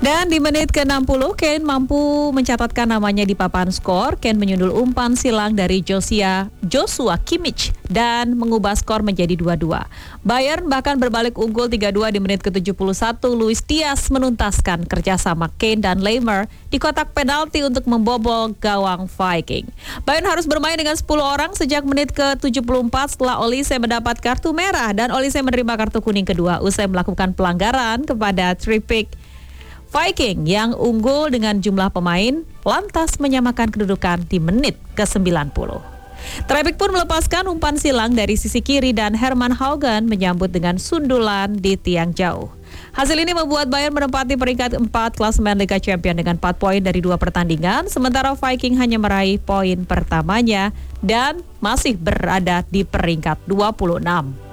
Dan di menit ke-60, Kane mampu mencatatkan namanya di papan skor. Kane menyundul umpan silang dari Joshua Kimmich dan mengubah skor menjadi 2-2. Bayern bahkan berbalik unggul 3-2 di menit ke-71. Luis Diaz menuntaskan kerjasama Kane dan Lemar di kotak penalti untuk membobol gawang Viking. Bayern harus bermain dengan 10 orang sejak menit ke-74 setelah Olise mendapat kartu merah dan Olise menerima kartu kuning kedua usai melakukan pelanggaran kepada Trippier. Viking yang unggul dengan jumlah pemain lantas menyamakan kedudukan di menit ke-90. Trippier pun melepaskan umpan silang dari sisi kiri dan Herman Haugen menyambut dengan sundulan di tiang jauh. Hasil ini membuat Bayern menempati peringkat 4 klasemen Liga Champions dengan 4 poin dari 2 pertandingan, sementara Viking hanya meraih poin pertamanya dan masih berada di peringkat 26.